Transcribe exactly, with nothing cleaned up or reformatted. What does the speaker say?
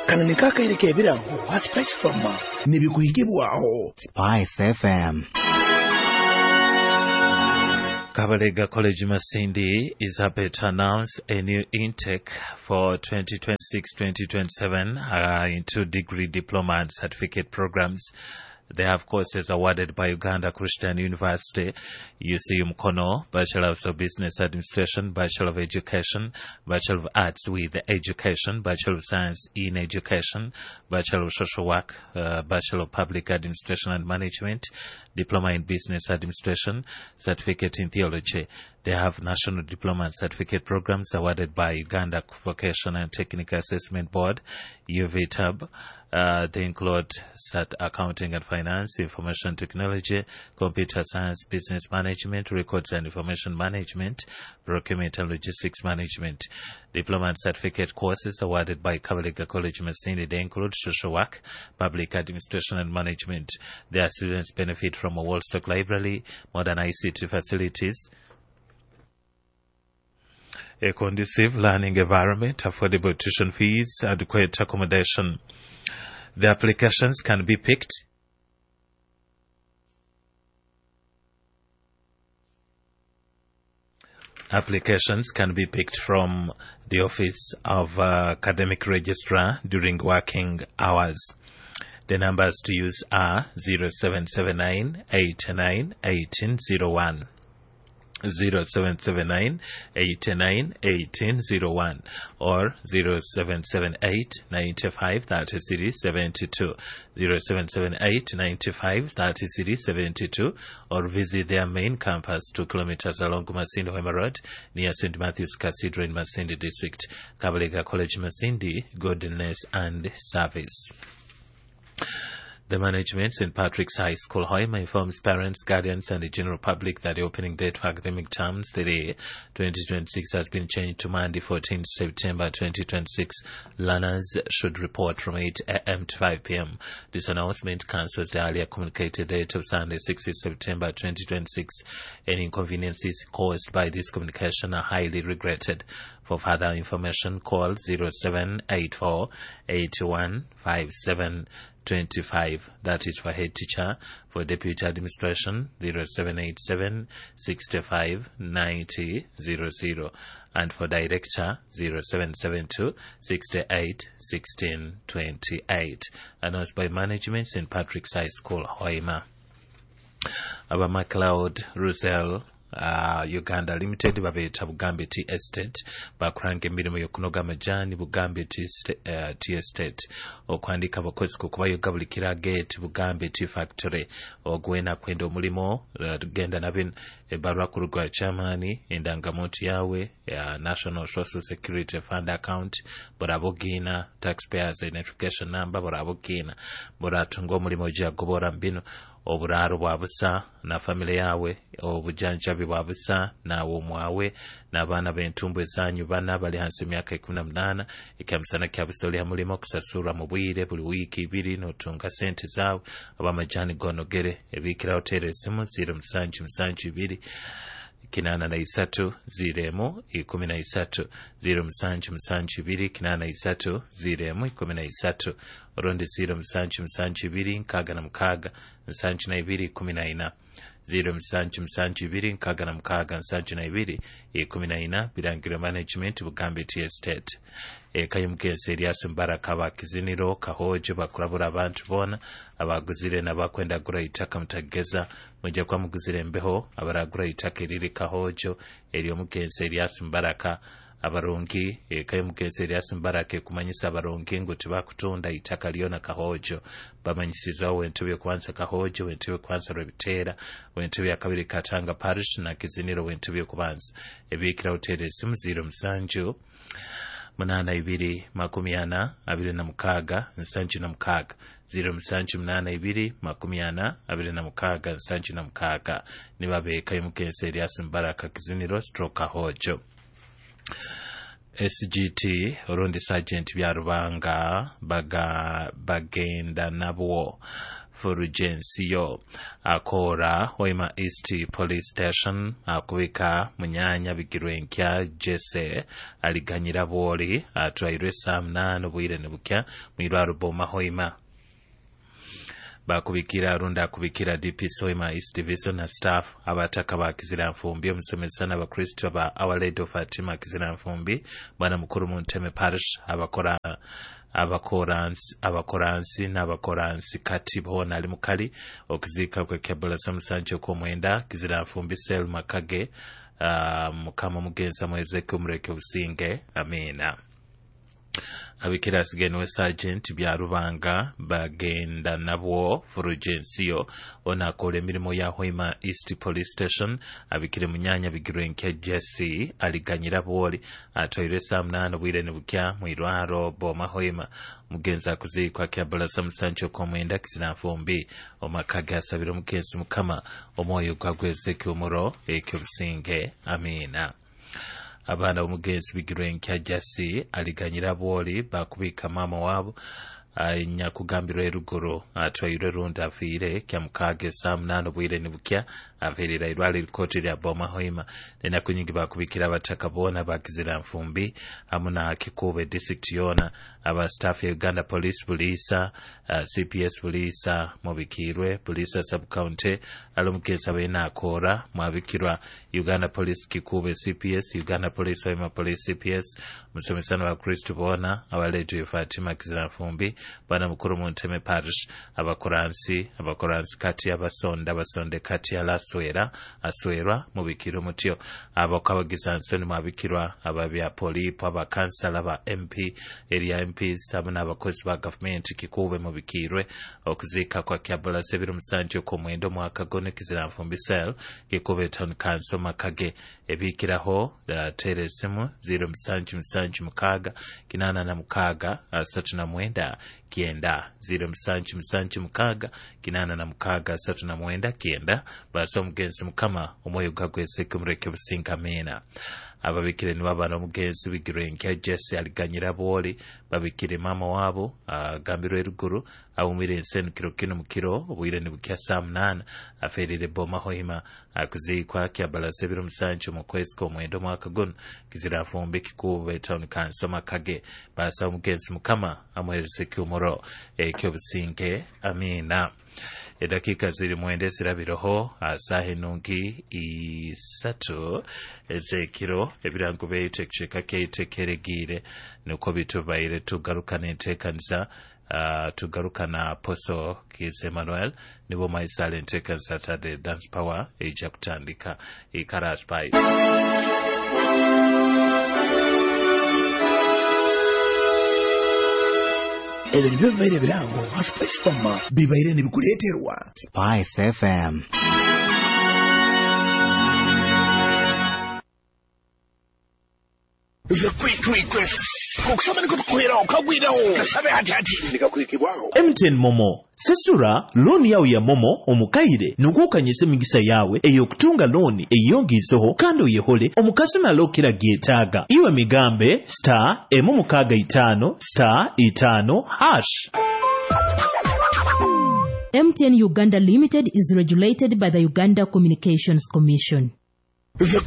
Kano ne kakaire ebiraho wa Spice F M nibikuyigibwaho Spice F M. Kabalega College Masindi is happy to announce a new intake for twenty twenty-six twenty twenty-seven uh, into degree diploma and certificate programs. They have courses awarded by Uganda Christian University, U C Mukono, Bachelor of Business Administration, Bachelor of Education, Bachelor of Arts with Education, Bachelor of Science in Education, Bachelor of Social Work, uh, Bachelor of Public Administration and Management, Diploma in Business Administration, Certificate in Theology. They have National Diploma and Certificate programs awarded by Uganda Vocational and Technical Assessment Board, U V T A B. Uh, they include Sat Accounting and Finance, Information Technology, Computer Science, Business Management, Records and Information Management, Procurement and Logistics Management. Diploma and Certificate courses awarded by Kabalega College Masindi. They include Social Work, Public Administration and Management. Their students benefit from a wall-stock library, modern I C T facilities, a conducive learning environment, affordable tuition fees, adequate accommodation. The applications can be picked Applications can be picked from the Office of uh, Academic Registrar during working hours. The numbers to use are zero seven seven nine, eight nine, one eight zero one. zero seven seven nine, eight nine, one eight zero one or zero seven seven eight, nine five, three seven two, zero seven seven eight, nine five, three seven two, or visit their main campus two kilometers along Masindi Wema Road near Saint Matthew's Cathedral in Masindi District. Kabalega College Masindi, Godliness and Service. The management, Saint Patrick's High School, Hoima, informs parents, guardians, and the general public that the opening date for academic terms today, twenty twenty-six, has been changed to Monday, fourteenth September twenty twenty-six. Learners should report from eight a m to five p m This announcement cancels the earlier communicated date of Sunday, sixth September twenty twenty-six. Any inconveniences caused by this communication are highly regretted. For further information, call zero seven eight four, eight one five seven twenty-five. That is for head teacher. For deputy administration, zero seven eight seven, six five, nine zero zero. And for director, zero seven seven two, six eight, one six two eight. Announced by management, Saint Patrick's High School, Hoima. Aba MacLeod Russell Uh, Uganda Limited babeeta Bugambe Tea Estate bakuranga emirimu y'okunoga amajani Bugambe Tea, uh, Tea Estate okwandika abakozi ku kubayoga buli kirageti Bugambe Tea Factory ogwena kwenda omulimo uh, genda nabin ebalwa ku rugwa chairman endangamuntu yawe ya National Social Security Fund account borabogina taxpayers identification number borabogina boratunga omulimo gyagobora mbino oburaaro bwabusa na family yawe obujanjabi bwabusa nawo mwawe n'abaana b'entumbu ezanyu bana bali hansi emyaka ikumi na munana ekamisana kyabusoli ya mulimo kusasurwa mu bwire buli wiiki ibiri n'otunga sente zaawe abamajani gonogere ebikira hoteli esimu ziro musanju musanju ibiri kinana na isatu ziremu ikumi na isatu ziro musanju musanju ibiri kinana isatu ziremu ikumi na isatu orundi ziro musanju musanju ibiri nkaga na mukaga musanju na ibiri ikumi na ina ziro musanju musanju ibiri nkaga na mukaga musanju na ibiri ikumi na ina birangiro management Bugambe Tea Estate. Ekayo mugenzi Elias Mbaraka bakiziniro kahoje bakurabura abantu bona abaguzire n'abakwenda gura itaka mutageza mujye kwa muguzire mbeho abaragura itaka riri kahojo eriyo mugenzi Elias Mbaraka abarongi ekayo mugenzi Elias Mbaraka kumanyisa abarongi ngo tibakutunda itaka liona kahojo bamanyisiza wentubye kwanza kahojo wentubye kwanza rebitera wentubye akabiri Katanga Parish na kiziniro wentubye kubanza ebikira hotel simu ziro musanju munana ibiri makumi ana abiri na mukaga nsanju na mukaga ziro musanju munana ibiri makumi ana abiri na mukaga nsanju na mukaga nibabeka y'umugenzi Elias Mbaraka kiziniro stroke hojo. S G T orundi Sergeant Byarubanga baga bagenda nabwo Fulgencio akora Hoima East Police Station akubika munyanya bigirwenkya Jesse aliganyira bwoli atwairwe saa munana obwire ne bukya mwirwaro Boma Hoima bakubikira runda kubikira D P S Hoima East Division na staff abataka bakizira mfumbi omusomesa n'abakristo ba Our Lady of Fatima kizira mfumbi bwana mukuru mu Nteme Parish abakora abakoransi abakoransi n'abakoransi kati bona ali mukali okuzika kwe Kebula Samusanjo ko mwenda kizira mfumbi Sel Makage uh, mukama mugenza mweze kumureke usinge amina. Abikira sigenwe Sergeant Byarubanga bagenda nabwo Fulgencio onakole mirimo ya Hoima East Police Station abikire munyanya bigirwenkya Jesse aliganyira bwoli atoire saa munana bwire ne bukya mwirwaro Boma Hoima mugenza kuzikwa Kebula Samusanjo ko mwenda kizina mfumbi omakaga asabira mukensi mukama omwoyo gwagweze kyomuro ekyo businge amina. Abana b'omugenzi bigirwenkya Jesse aliganyira bwoli bakubika mama wabo anya kugambirwa eruguru atwaire runda afire kya mukage saa munana obwire ne bukya averera irwali likoti lya Boma Hoima nena kunyingi bakubikira abataka bona bakizira mfumbi amuna Kikube district yona aba staff ya Uganda Police Bulisa uh, C P S Bulisa mubikirwe Bulisa sub county alomukesa bena akora mwabikirwa Uganda Police Kikube C P S Uganda Police Hoima Police C P S musomesana wa Kristo bona Our Lady of Fatima kizira mfumbi bana mukuru mu Nteme Parish abakoransi abakoransi kati abasonda abasonde kati alaswera aswera mubikiro mutyo abakabagiza nsoni mwabikirwa ababya polipo abakansala ba M P area M Ps abana abakozi ba government Kikube mubikirwe okuzika kwa Kebula Sebiro Musanjo ko mwendo mwaka gone kizira mfumbi Sel Kikube Town Council Makage ebikiraho da teresemu zero Musanjo Musanjo mukaga kinana na mukaga asatu na mwenda kienda zero Musanjo Musanjo mukaga kinana na mukaga asatu na mwenda kienda basa omugenzi mukama omwoyo gwagwese kumureke businga mena. Ababikire ni babana omugenzi bigirwenkya Jesse aliganyira bwoli babikire mama wabo agambirwa eruguru awumire ensenu kiro kino mukiro obwire ne bukya saa munana aferire Boma Hoima akuzikwa Kebula Sebiro Musanjo mu kwezi kw'omwenda omwaka guno kizira mfumbi Kikube Town Council Makage basa omugenzi mukama amwerese kyomuro ekyo businge amina. Edakika ziri mwende zirabiroho asahe nungi isatu ezekiro ebirango beite kisheka keite keregire nuko bitubaire tugarukana entekanisa uh, tugarukana Poso Kiz Emmanuel nibo maisale entekanisa Saturday Dance Power eja kutandika ikara Spice. Ebyo nibyo bibaire birango Spice Farmer bibaire nibikuleeterwa Spice F M. M T N Momo sesura loan yawe ya Momo omukaire nukukanyisa emigisa yawe eyokutunga loan eyongizeho kandi oyehole omukasima lokira geetaga iwe migambe star emu mukaga itano star itano hash. M T N Uganda Limited is regulated by the Uganda Communications Commission.